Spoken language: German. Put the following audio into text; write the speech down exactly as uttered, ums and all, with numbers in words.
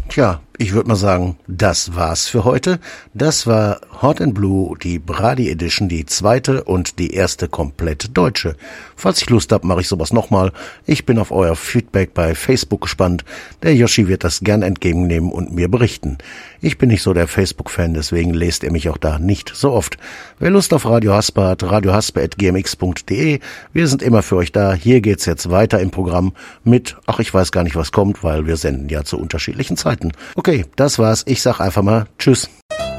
Tja, ich würde mal sagen, das war's für heute. Das war Hot and Blue, die Brady Edition, die zweite und die erste komplett deutsche. Falls ich Lust hab, mache ich sowas nochmal. Ich bin auf euer Feedback bei Facebook gespannt. Der Yoshi wird das gern entgegennehmen und mir berichten. Ich bin nicht so der Facebook-Fan, deswegen lest ihr mich auch da nicht so oft. Wer Lust auf Radio Hasper hat, radio hasper at g m x punkt d e. Wir sind immer für euch da. Hier geht's jetzt weiter im Programm mit, ach, ich weiß gar nicht, was kommt, weil wir senden ja zu unterschiedlichen Zeiten. Okay, das war's. Ich sag einfach mal Tschüss.